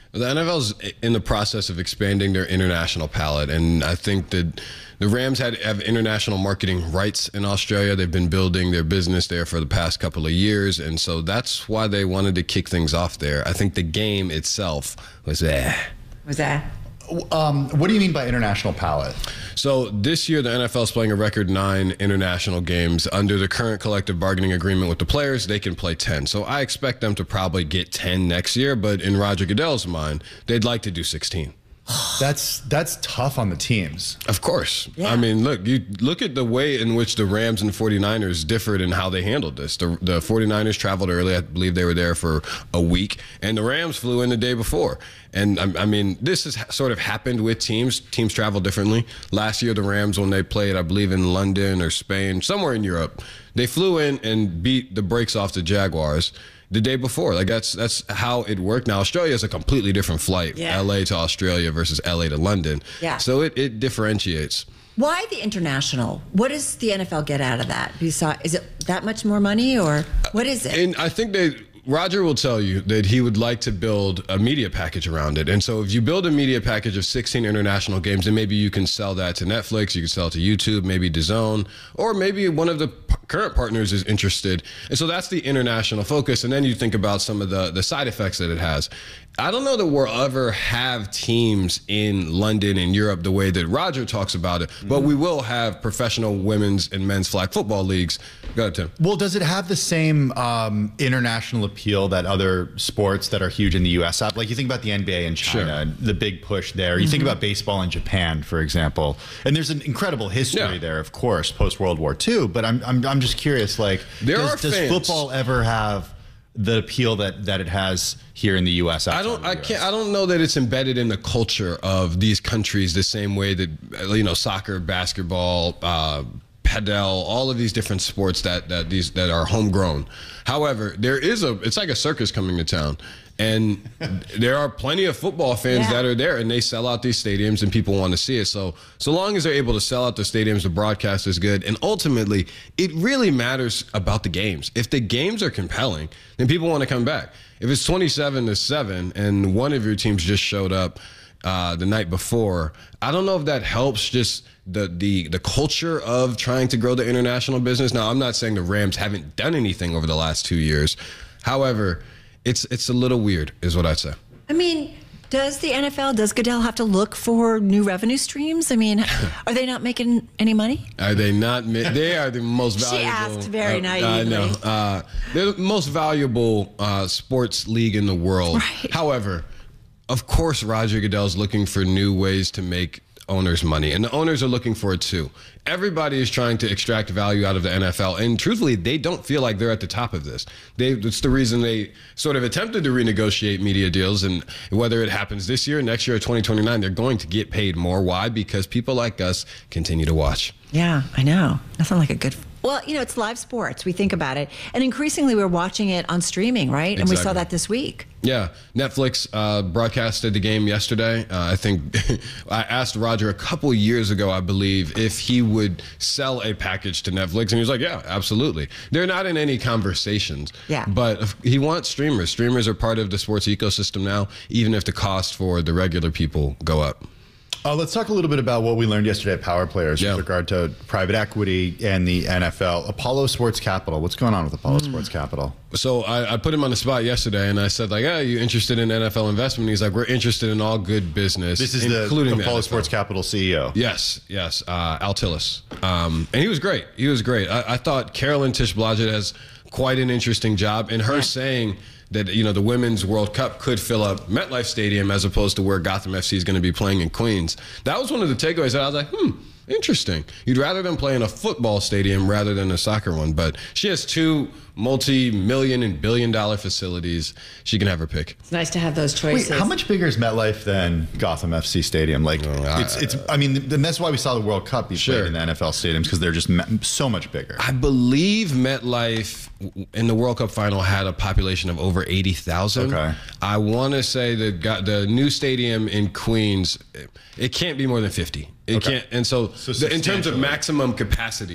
The N F L's in the process of expanding their international palette, and I think that the Rams had have international marketing rights in Australia. They've been building their business there for the past couple of years, and so that's why they wanted to kick things off there. I think the game itself was eh. Was that? Um, what do you mean by international palette? So this year, the N F L is playing a record nine international games. Under the current collective bargaining agreement with the players, they can play ten. So I expect them to probably get ten next year, but in Roger Goodell's mind, they'd like to do sixteen. That's that's tough on the teams. Of course. Yeah. I mean, look, you look at the way in which the Rams and 49ers differed in how they handled this. The, the 49ers traveled early. I believe they were there for a week. And the Rams flew in the day before. And, I, I mean, this has sort of happened with teams. Teams travel differently. Last year, the Rams, when they played, I believe, in London or Spain, somewhere in Europe, they flew in and beat the brakes off the Jaguars the day before. Like, that's that's how it worked. Now, Australia is a completely different flight. Yeah. L A to Australia versus L A to London. Yeah. So it, it differentiates. Why the international? What does the N F L get out of that? Besides, is it that much more money, or what is it? And I think they... Roger will tell you that he would like to build a media package around it. And so if you build a media package of sixteen international games, then maybe you can sell that to Netflix, you can sell it to YouTube, maybe DAZN, or maybe one of the p- current partners is interested. And so that's the international focus. And then you think about some of the, the side effects that it has. I don't know that we'll ever have teams in London and Europe the way that Roger talks about it, mm-hmm. but we will have professional women's and men's flag football leagues. Go ahead, Tim. Well, does it have the same um, international appeal that other sports that are huge in the U S have? Like you think about the N B A in China, sure. the big push there. You mm-hmm. think about baseball in Japan, for example. And there's an incredible history yeah. there, of course, post-World War Two. But I'm, I'm, I'm just curious, like, there does, are does fans. football ever have the appeal that, that it has here in the U S? I don't. I can't. I don't know that it's embedded in the culture of these countries the same way that, you know, soccer, basketball, uh, padel, all of these different sports that that these that are homegrown. However, there is a. It's like a circus coming to town. And there are plenty of football fans yeah. that are there, and they sell out these stadiums, and people want to see it. So, so long as they're able to sell out the stadiums, the broadcast is good. And ultimately, it really matters about the games. If the games are compelling, then people want to come back. If it's twenty-seven to seven, and one of your teams just showed up uh, the night before, I don't know if that helps just the the the culture of trying to grow the international business. Now, I'm not saying the Rams haven't done anything over the last two years. However, It's it's a little weird, is what I'd say. I mean, does the N F L, does Goodell have to look for new revenue streams? I mean, are they not making any money? Are they not? They are the most valuable. She asked very uh, naively. I know. Uh, they're the most valuable uh, sports league in the world. Right. However, of course, Roger Goodell is looking for new ways to make owners money, and the owners are looking for it too. Everybody is trying to extract value out of the N F L, and truthfully, they don't feel like they're at the top of this. They, it's the reason they sort of attempted to renegotiate media deals, and whether it happens this year, next year, or twenty twenty-nine, they're going to get paid more. Why? Because people like us continue to watch. Yeah, I know. Nothing like a good... Well, you know, it's live sports. We think about it. And increasingly, we're watching it on streaming, right? Exactly. And we saw that this week. Yeah. Netflix uh, broadcasted the game yesterday. Uh, I think I asked Roger a couple years ago, I believe, if he would sell a package to Netflix. And he was like, yeah, absolutely. They're not in any conversations. Yeah. But he wants streamers. Streamers are part of the sports ecosystem now, even if the cost for the regular people go up. Uh, let's talk a little bit about what we learned yesterday at Power Players yeah. with regard to private equity and the N F L. Apollo Sports Capital. What's going on with Apollo mm. Sports Capital? So I, I put him on the spot yesterday, and I said, like, hey, you interested in N F L investment? He's like, we're interested in all good business. This is including the Apollo the Sports Capital C E O. Yes, yes, uh, Al Tillis. Um, and he was great. He was great. I, I thought Carolyn Tish-Blodgett has quite an interesting job, and her yeah. saying that, you know, the Women's World Cup could fill up MetLife Stadium as opposed to where Gotham F C is going to be playing in Queens. That was one of the takeaways that I was like, hmm, interesting. You'd rather them play in a football stadium rather than a soccer one. But she has two multi-million and billion dollar facilities. She can have her pick. It's nice to have those choices. Wait, how much bigger is MetLife than Gotham F C Stadium? Like, oh, I, it's, it's, I mean, that's why we saw the World Cup be sure. played in the N F L stadiums, because they're just so much bigger. I believe MetLife in the World Cup final had a population of over eighty thousand. Okay. I want to say that got the new stadium in Queens, it can't be more than fifty. It okay. can't. And so, so the, in terms of maximum capacity,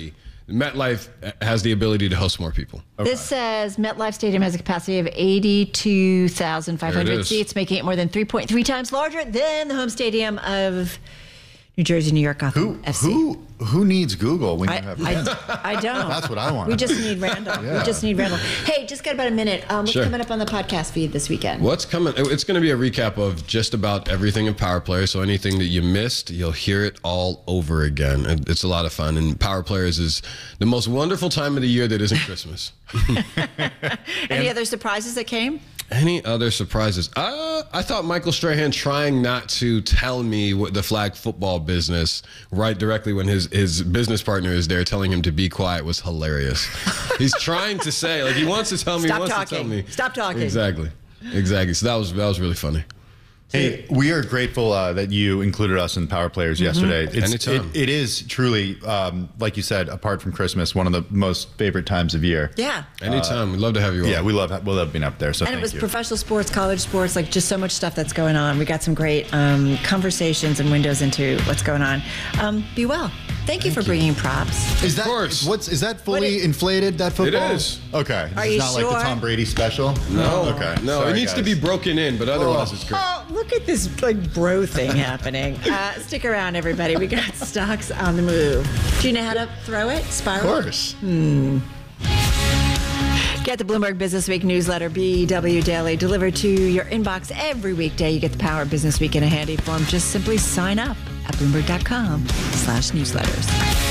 MetLife has the ability to host more people. Okay. This says MetLife Stadium has a capacity of eighty-two thousand five hundred seats, making it more than three point three times larger than the home stadium of New Jersey, New York, Gotham who, F C. Who who needs Google when I, you have I, I don't. That's what I want. We just need Randall. Yeah. We just need Randall. Hey, just got about a minute. Um, what's sure. coming up on the podcast feed this weekend? What's coming? It's going to be a recap of just about everything in Power Players. So anything that you missed, you'll hear it all over again. It's a lot of fun. And Power Players is the most wonderful time of the year that isn't Christmas. Any other surprises that came? Any other surprises? Uh, I thought Michael Strahan trying not to tell me what the flag football business right directly when his, his business partner is there telling him to be quiet was hilarious. He's trying to say, like, he wants to tell me, Stop he wants talking. to tell me. Stop talking. Exactly. Exactly. So that was that was really funny. Hey, we are grateful uh, that you included us in Power Players mm-hmm. yesterday. It's, Anytime. It, it is truly, um, like you said, apart from Christmas, one of the most favorite times of year. Yeah. Anytime. Uh, We'd love to have you on. Yeah, we love we love being up there. So and thank it was you. professional sports, college sports, like just so much stuff that's going on. We got some great um, conversations and windows into what's going on. Um, be well. Thank you Thank for you. bringing props. Is that, of course. What's, is that fully What is, inflated, that football? It is. Okay. Are it's you not sure? like the Tom Brady special? No. Okay. No, Sorry, it needs guys. to be broken in, but otherwise Oh. it's great. Oh, look at this like bro thing happening. Uh, stick around, everybody. We got stocks on the move. Do you know how to throw it? Spiral? Of course. Hmm. Get the Bloomberg Business Week newsletter, B W Daily, delivered to your inbox every weekday. You get the Power Business Week in a handy form. Just simply sign up at Bloomberg.com slash newsletters.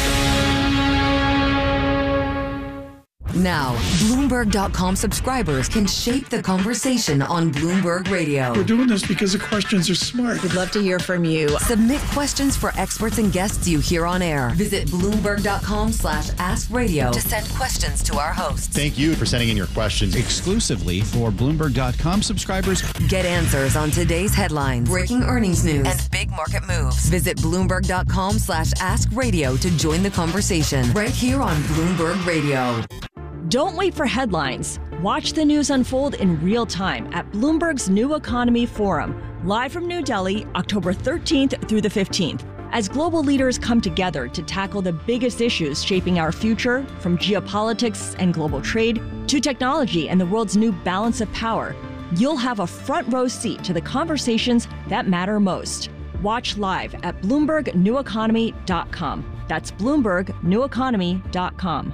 Now, Bloomberg dot com subscribers can shape the conversation on Bloomberg Radio. We're doing this because the questions are smart. We'd love to hear from you. Submit questions for experts and guests you hear on air. Visit Bloomberg.com slash Ask Radio to send questions to our hosts. Thank you for sending in your questions. Exclusively for Bloomberg dot com subscribers. Get answers on today's headlines, breaking earnings news, and big market moves. Visit Bloomberg.com slash Ask Radio to join the conversation right here on Bloomberg Radio. Don't wait for headlines. Watch the news unfold in real time at Bloomberg's New Economy Forum, live from New Delhi, October thirteenth through the fifteenth. As global leaders come together to tackle the biggest issues shaping our future, from geopolitics and global trade to technology and the world's new balance of power, you'll have a front row seat to the conversations that matter most. Watch live at Bloomberg New Economy dot com. That's Bloomberg New Economy dot com.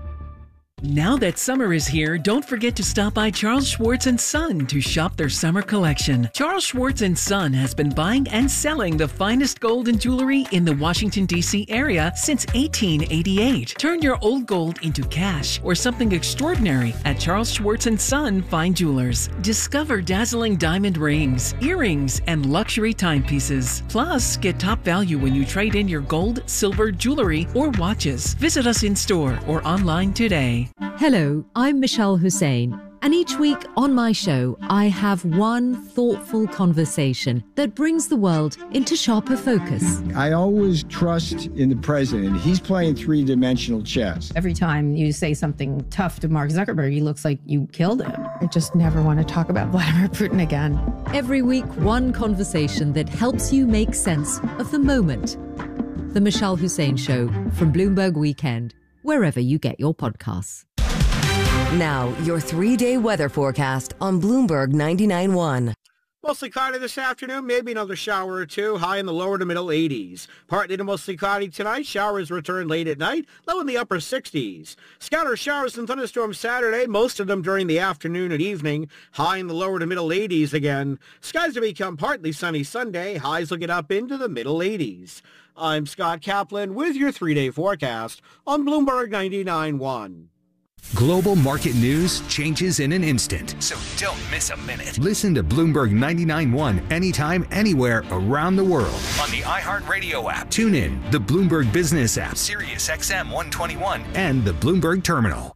Now that summer is here, don't forget to stop by Charles Schwartz and Son to shop their summer collection. Charles Schwartz and Son has been buying and selling the finest gold and jewelry in the Washington, D C area since eighteen eighty-eight. Turn your old gold into cash or something extraordinary at Charles Schwartz and Son Fine Jewelers. Discover dazzling diamond rings, earrings, and luxury timepieces. Plus, get top value when you trade in your gold, silver, jewelry, or watches. Visit us in store or online today. Hello, I'm Michelle Hussein, and each week on my show, I have one thoughtful conversation that brings the world into sharper focus. I always trust in the president. He's playing three-dimensional chess. Every time you say something tough to Mark Zuckerberg, he looks like you killed him. I just never want to talk about Vladimir Putin again. Every week, one conversation that helps you make sense of the moment. The Michelle Hussein Show from Bloomberg Weekend, wherever you get your podcasts. Now, your three-day weather forecast on Bloomberg ninety-nine point one. Mostly cloudy this afternoon, maybe another shower or two, high in the lower to middle eighties. Partly to mostly cloudy tonight, showers return late at night, low in the upper sixties. Scattered showers and thunderstorms Saturday, most of them during the afternoon and evening, high in the lower to middle eighties again. Skies to become partly sunny Sunday, highs will get up into the middle eighties. I'm Scott Kaplan with your three-day forecast on Bloomberg ninety-nine point one. Global market news changes in an instant. So don't miss a minute. Listen to Bloomberg ninety-nine point one anytime, anywhere around the world. On the iHeartRadio app. Tune in, the Bloomberg Business app. Sirius X M one twenty-one. And the Bloomberg Terminal.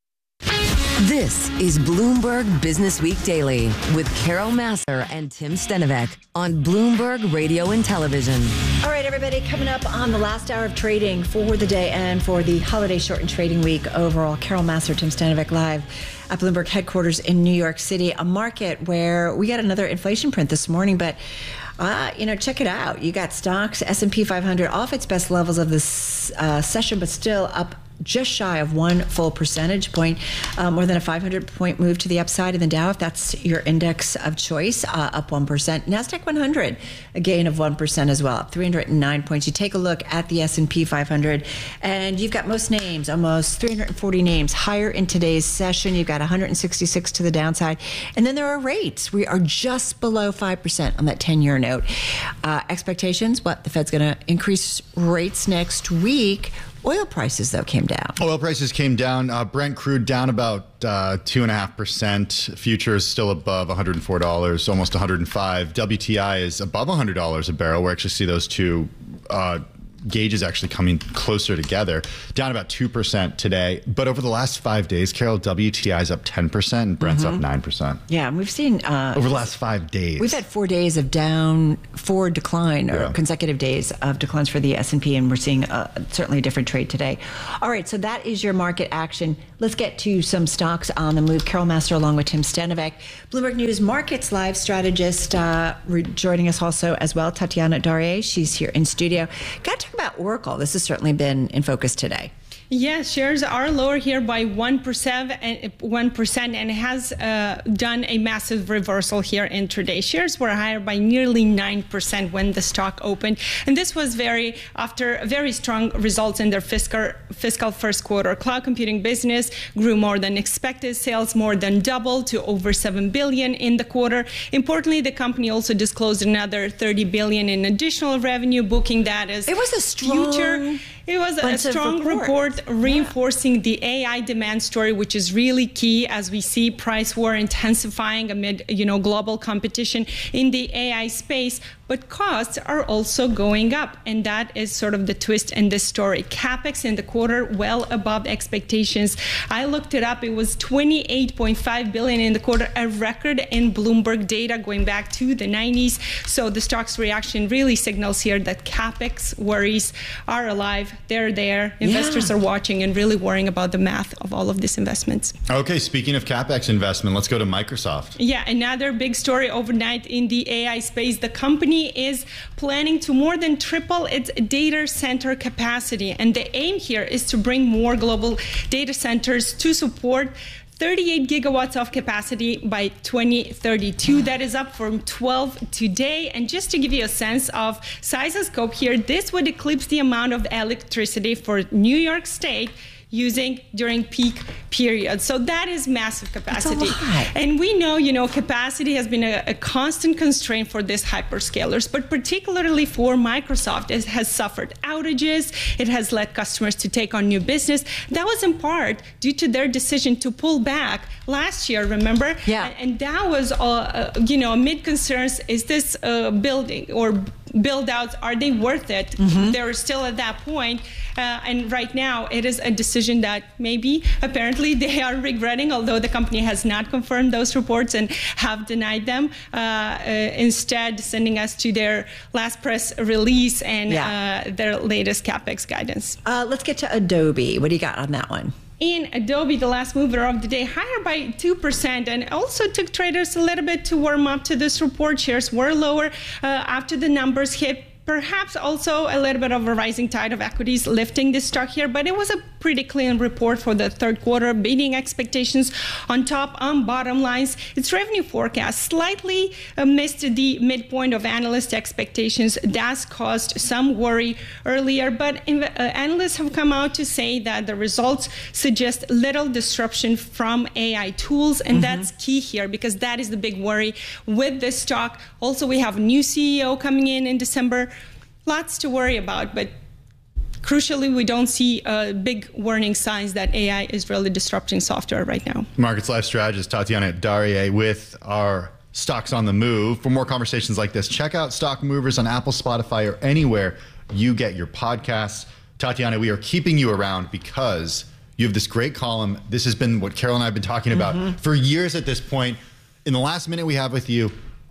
This is Bloomberg Business Week Daily with Carol Massar and Tim Stenovec on Bloomberg Radio and Television. All right, everybody, coming up on the last hour of trading for the day and for the holiday shortened trading week overall. Carol Massar, Tim Stenovec live at Bloomberg headquarters in New York City, a market where we got another inflation print this morning, but Uh, you know, check it out. You got stocks, S and P five hundred off its best levels of this uh, session, but still up just shy of one full percentage point, uh, more than a five hundred point move to the upside in the Dow, if that's your index of choice, uh, up one percent. NASDAQ one hundred, a gain of one percent as well, up three hundred nine points. You take a look at the S and P five hundred, and you've got most names, almost three hundred forty names higher in today's session. You've got one hundred sixty-six to the downside. And then there are rates. We are just below five percent on that ten-year note. Uh, expectations, what? The Fed's going to increase rates next week. Oil prices, though, came down. Oil prices came down. Uh, Brent crude down about uh, two point five percent. Futures still above one hundred four dollars, almost one hundred five dollars. W T I is above one hundred dollars a barrel. We actually see those two uh, gauges actually coming closer together, down about two percent today. But over the last five days, Carol, W T I is up ten percent and Brent's mm-hmm. up nine percent. Yeah, and we've seen... Uh, over the last five days. We've had four days of down, four decline, or yeah. consecutive days of declines for the S and P, and we're seeing uh, certainly a different trade today. All right, so that is your market action. Let's get to some stocks on the move. Carol Master along with Tim Stanovec, Bloomberg News Markets Live strategist, uh, joining us also as well, Tatiana Darie. She's here in studio. Got to talk about Oracle. This has certainly been in focus today. Yes, shares are lower here by one percent and one percent, and has uh, done a massive reversal here intraday. Shares were higher by nearly nine percent when the stock opened, and this was very after very strong results in their fiscal fiscal first quarter. Cloud computing business grew more than expected. Sales more than doubled to over seven billion dollars in the quarter. Importantly, the company also disclosed another thirty billion dollars in additional revenue, booking that as it was a strong future. It was a strong report. report reinforcing yeah. the A I demand story, which is really key as we see price war intensifying amid, you know, global competition in the A I space. But costs are also going up, and that is sort of the twist in this story. CapEx in the quarter well above expectations. I looked it up. It was twenty-eight point five billion dollars in the quarter, a record in Bloomberg data going back to the nineties. So the stock's reaction really signals here that CapEx worries are alive. They're there. Investors yeah. are watching and really worrying about the math of all of these investments. Okay, speaking of CapEx investment, let's go to Microsoft. Yeah, another big story overnight in the A I space. The company is planning to more than triple its data center capacity. And the aim here is to bring more global data centers to support thirty-eight gigawatts of capacity by twenty thirty-two. That is up from twelve today. And just to give you a sense of size and scope here, this would eclipse the amount of electricity for New York State using during peak periods. So that is massive capacity. And we know, you know, capacity has been a, a constant constraint for these hyperscalers, but particularly for Microsoft. It has suffered outages. It has led customers to take on new business. That was in part due to their decision to pull back last year, remember? Yeah. And, and that was, uh, uh, you know, amid concerns, is this uh, building or build outs, are they worth it? Mm-hmm. They're still at that point. Uh, and right now, it is a decision that maybe, apparently, they are regretting, although the company has not confirmed those reports and have denied them. Uh, uh, instead, sending us to their last press release and yeah. uh, their latest CapEx guidance. Uh, let's get to Adobe. What do you got on that one? In Adobe, the last mover of the day, higher by two percent, and also took traders a little bit to warm up to this report. Shares were lower uh, after the numbers hit. Perhaps also a little bit of a rising tide of equities lifting this stock here, but it was a pretty clean report for the third quarter, beating expectations on top and bottom lines. Its revenue forecast slightly uh, missed the midpoint of analyst expectations. That's caused some worry earlier, but uh, analysts have come out to say that the results suggest little disruption from A I tools, and mm-hmm. that's key here because that is the big worry with this stock. Also, we have a new C E O coming in in December. Lots to worry about, but crucially, we don't see uh, big warning signs that A I is really disrupting software right now. Markets Live strategist Tatiana Darie with our Stocks on the Move. For more conversations like this, check out Stock Movers on Apple, Spotify, or anywhere you get your podcasts. Tatiana, we are keeping you around because you have this great column. This has been what Carol and I have been talking about mm-hmm. for years at this point. In the last minute we have with you,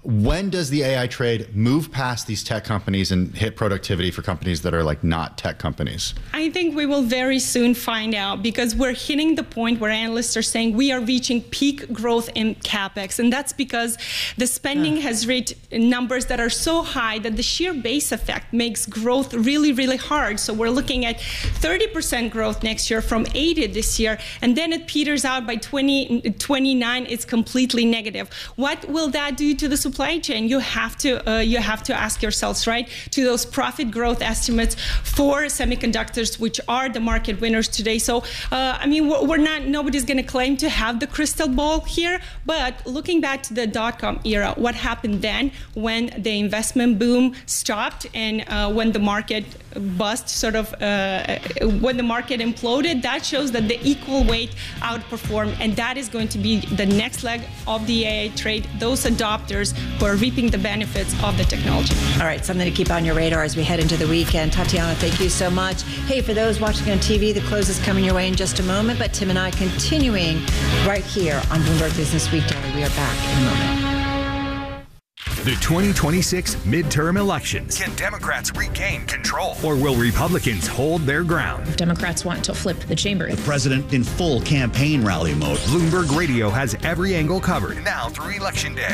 When does the A I trade move past these tech companies and hit productivity for companies that are like not tech companies? I think we will very soon find out, because we're hitting the point where analysts are saying we are reaching peak growth in CapEx. And that's because the spending has reached numbers that are so high that the sheer base effect makes growth really, really hard. So we're looking at thirty percent growth next year from eighty this year. And then it peters out by twenty twenty-nine. It's completely negative. What will that do to the supply chain? You have to uh, you have to ask yourselves, right, to those profit growth estimates for semiconductors, which are the market winners today. So uh, I mean, we're not nobody's going to claim to have the crystal ball here, but looking back to the dot-com era, what happened then when the investment boom stopped and uh, when the market bust, sort of uh, when the market imploded, that shows that the equal weight outperformed, and that is going to be the next leg of the A I trade. Those adopters who are reaping the benefits of the technology. All right, something to keep on your radar as we head into the weekend. Tatiana, thank you so much. Hey, for those watching on T V, the close is coming your way in just a moment, but Tim and I continuing right here on Bloomberg Business Week Daily. We are back in a moment. The twenty twenty-six midterm elections. Can Democrats regain control? Or will Republicans hold their ground? Democrats want to flip the chamber. The president in full campaign rally mode. Bloomberg Radio has every angle covered. Now through Election Day.